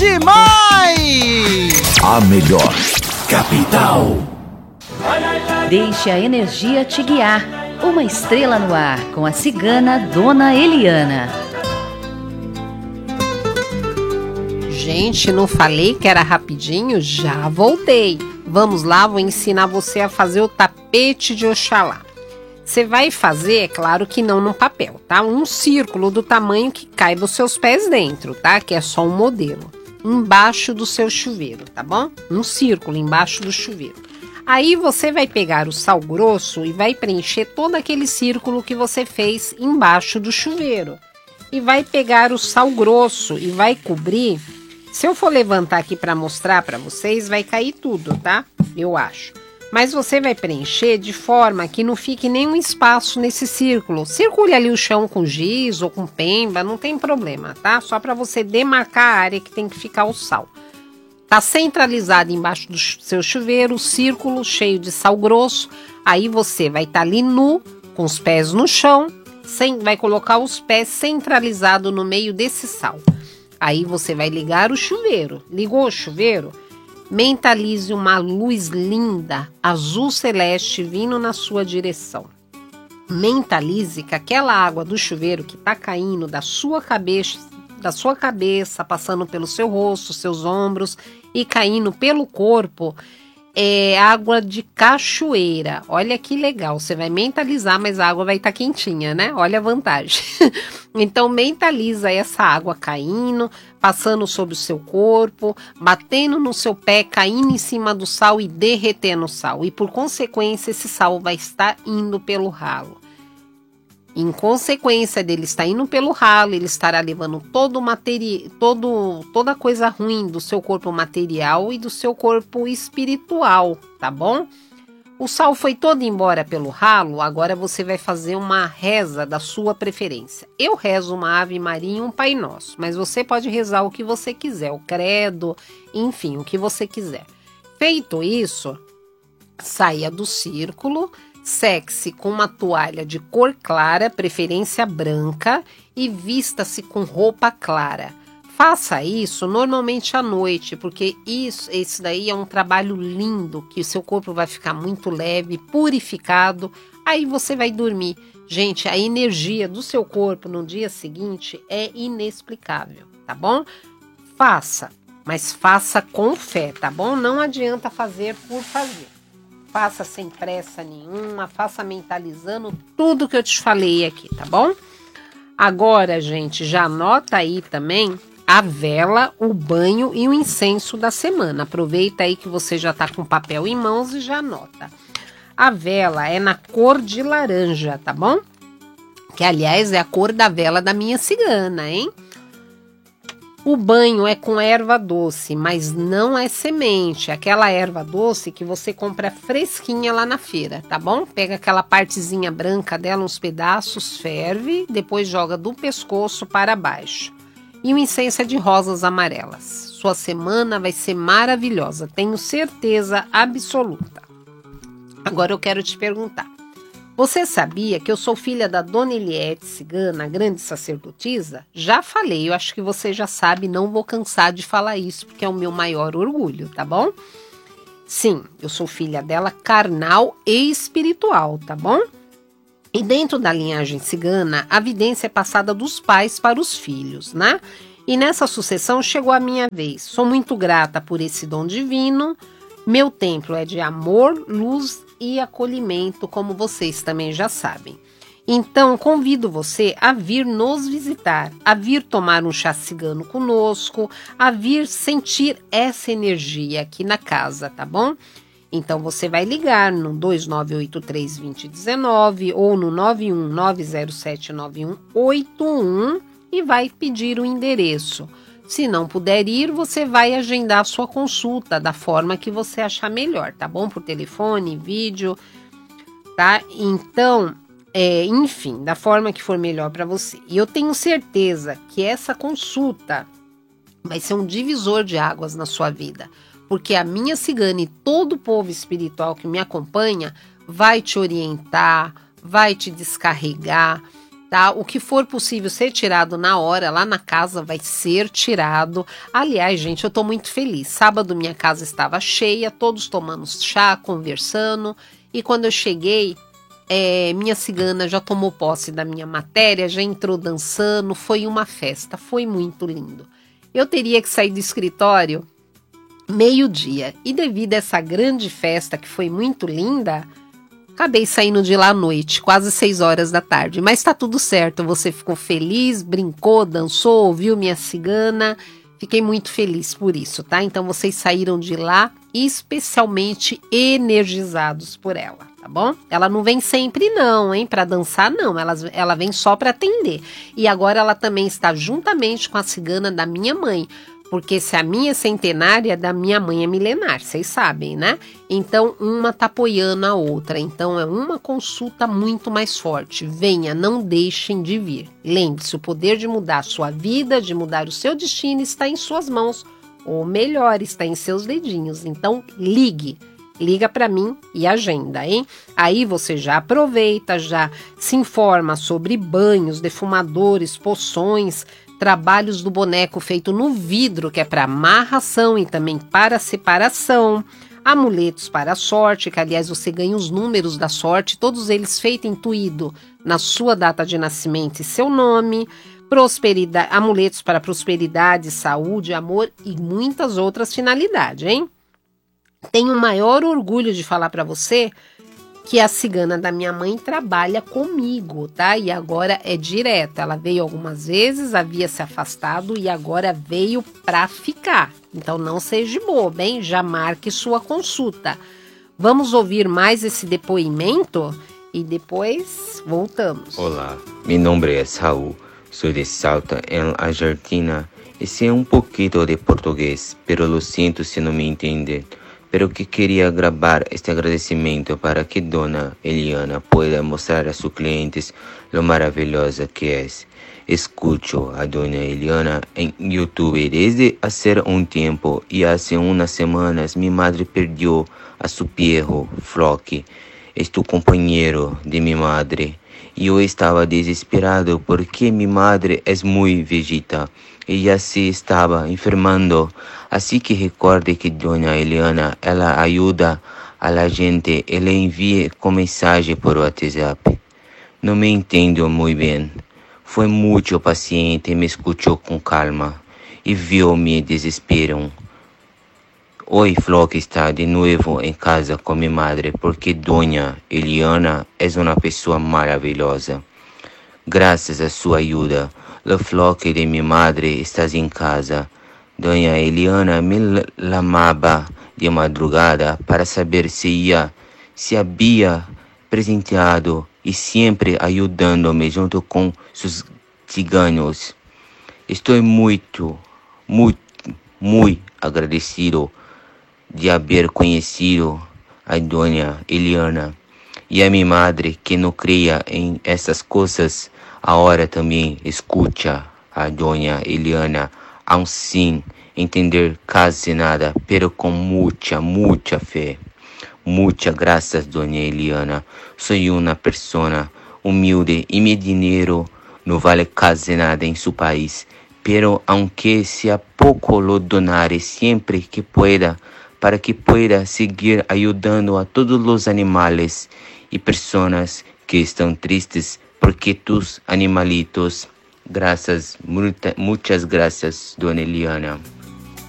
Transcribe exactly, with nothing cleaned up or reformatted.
demais! A melhor capital. Deixe a energia te guiar. Uma estrela no ar com a cigana Dona Eliana. Gente, não falei que era rapidinho? Já voltei. Vamos lá, vou ensinar você a fazer o tapete de Oxalá. Você vai fazer, é claro que não no papel, tá? Um círculo do tamanho que caiba os seus pés dentro, tá? Que é só um modelo. Embaixo do seu chuveiro, tá bom? Um círculo embaixo do chuveiro. Aí você vai pegar o sal grosso e vai preencher todo aquele círculo que você fez embaixo do chuveiro. E vai pegar o sal grosso e vai cobrir. Se eu for levantar aqui para mostrar para vocês, vai cair tudo, tá? Eu acho. Mas você vai preencher de forma que não fique nenhum espaço nesse círculo. Circule ali o chão com giz ou com pemba, não tem problema, tá? Só para você demarcar a área que tem que ficar o sal. Tá centralizado embaixo do seu chuveiro, o círculo cheio de sal grosso. Aí você vai estar tá ali nu, com os pés no chão, sem, vai colocar os pés centralizados no meio desse sal. Aí você vai ligar o chuveiro. Ligou o chuveiro? Mentalize uma luz linda, azul celeste, vindo na sua direção. Mentalize que aquela água do chuveiro que está caindo da sua cabeça, da sua cabeça, passando pelo seu rosto, seus ombros e caindo pelo corpo, é água de cachoeira. Olha que legal, você vai mentalizar, mas a água vai estar quentinha, né? Olha a vantagem. Então mentaliza essa água caindo, passando sobre o seu corpo, batendo no seu pé, caindo em cima do sal e derretendo o sal. E por consequência, esse sal vai estar indo pelo ralo. Em consequência dele estar indo pelo ralo, ele estará levando todo o material, todo, toda coisa ruim do seu corpo material e do seu corpo espiritual, tá bom? O sal foi todo embora pelo ralo, agora você vai fazer uma reza da sua preferência. Eu rezo uma Ave Maria e um Pai Nosso, mas você pode rezar o que você quiser, o credo, enfim, o que você quiser. Feito isso, saia do círculo, seque-se com uma toalha de cor clara, preferência branca, e vista-se com roupa clara. Faça isso normalmente à noite, porque isso, esse daí é um trabalho lindo, que o seu corpo vai ficar muito leve, purificado, aí você vai dormir. Gente, a energia do seu corpo no dia seguinte é inexplicável, tá bom? Faça, mas faça com fé, tá bom? Não adianta fazer por fazer. Faça sem pressa nenhuma, faça mentalizando tudo que eu te falei aqui, tá bom? Agora, gente, já anota aí também a vela, o banho e o incenso da semana. Aproveita aí que você já tá com papel em mãos e já anota. A vela é na cor de laranja, tá bom? Que, aliás, é a cor da vela da minha cigana, hein? O banho é com erva doce, mas não é semente. Aquela erva doce que você compra fresquinha lá na feira, tá bom? Pega aquela partezinha branca dela, uns pedaços, ferve, depois joga do pescoço para baixo. E o incenso é de rosas amarelas. Sua semana vai ser maravilhosa, tenho certeza absoluta. Agora eu quero te perguntar. Você sabia que eu sou filha da Dona Eliette Cigana, a grande sacerdotisa? Já falei, eu acho que você já sabe, não vou cansar de falar isso, porque é o meu maior orgulho, tá bom? Sim, eu sou filha dela carnal e espiritual, tá bom? E dentro da linhagem cigana, a vidência é passada dos pais para os filhos, né? E nessa sucessão chegou a minha vez. Sou muito grata por esse dom divino. Meu templo é de amor, luz e acolhimento, como vocês também já sabem. Então, convido você a vir nos visitar, a vir tomar um chá cigano conosco, a vir sentir essa energia aqui na casa, tá bom? Então, você vai ligar no dois nove oito três, dois zero um nove ou no nove um nove zero sete nove um oito um e vai pedir o endereço. Se não puder ir, você vai agendar a sua consulta da forma que você achar melhor, tá bom? Por telefone, vídeo, tá? Então, é, enfim, da forma que for melhor para você. E eu tenho certeza que essa consulta vai ser um divisor de águas na sua vida, porque a minha cigana e todo o povo espiritual que me acompanha vai te orientar, vai te descarregar, tá? O que for possível ser tirado na hora, lá na casa, vai ser tirado. Aliás, gente, eu tô muito feliz. Sábado minha casa estava cheia, todos tomando chá, conversando. E quando eu cheguei, é, minha cigana já tomou posse da minha matéria, já entrou dançando. Foi uma festa, foi muito lindo. Eu teria que sair do escritório meio-dia. E devido a essa grande festa, que foi muito linda, acabei saindo de lá à noite, quase seis horas da tarde. Mas tá tudo certo, você ficou feliz, brincou, dançou, ouviu minha cigana. Fiquei muito feliz por isso, tá? Então vocês saíram de lá especialmente energizados por ela, tá bom? Ela não vem sempre não, hein? Pra dançar não, ela, ela vem só pra atender. E agora ela também está juntamente com a cigana da minha mãe. Porque se a minha é centenária, da minha mãe é milenar, vocês sabem, né? Então, uma tá apoiando a outra. Então, é uma consulta muito mais forte. Venha, não deixem de vir. Lembre-se, o poder de mudar a sua vida, de mudar o seu destino, está em suas mãos. Ou melhor, está em seus dedinhos. Então, ligue. Liga para mim e agenda, hein? Aí você já aproveita, já se informa sobre banhos, defumadores, poções, trabalhos do boneco feito no vidro, que é para amarração e também para separação, amuletos para a sorte, que aliás você ganha os números da sorte, todos eles feitos intuído na sua data de nascimento e seu nome, prosperidade, amuletos para prosperidade, saúde, amor e muitas outras finalidades, hein? Tenho o maior orgulho de falar para você que a cigana da minha mãe trabalha comigo, tá? E agora é direto. Ela veio algumas vezes, havia se afastado e agora veio pra ficar. Então não seja bobo, hein? Já marque sua consulta. Vamos ouvir mais esse depoimento e depois voltamos. Olá, meu nome é Saul, sou de Salta, em Argentina, e sei um pouquinho de português, pero lo siento se não me entender. Pero que queria gravar este agradecimento para que Dona Eliana pueda mostrar a sus clientes lo maravillosa que es. Escucho a Dona Eliana en YouTube desde hace un tiempo y hace unas semanas mi madre perdió a su perro, Flock, es tu compañero de mi madre. Y yo estaba desesperado porque mi madre es muy viejita. Ella se estaba enfermando, así que recuerde que Dona Eliana, ela ayuda a la gente y le envía con mensaje por WhatsApp. No me entiendo muy bien. Fue mucho paciente y me escuchó con calma y vio mi desespero. Hoy Flock está de nuevo en casa con mi madre porque Dona Eliana es una persona maravillosa. Gracias a su ayuda, o Flock de minha madre está em casa. Dona Eliana me chamava de madrugada para saber se ia, se havia presenteado e sempre ajudando-me junto com seus ciganos. Estou muito, muito, muito agradecido de haver conhecido a Dona Eliana e a minha madre que não creia em essas coisas. Agora também escuta a Dona Eliana, aun sin entender quase nada, pero com muita, muita fé. Muitas graças, Dona Eliana. Sou uma pessoa humilde e meu dinheiro não vale quase nada em seu país, pero aunque sea pouco lo donaré sempre que pueda, para que pueda seguir ajudando a todos os animais e pessoas que estão tristes porque tus animalitos. Graças, muita, muitas graças, Dona Eliana.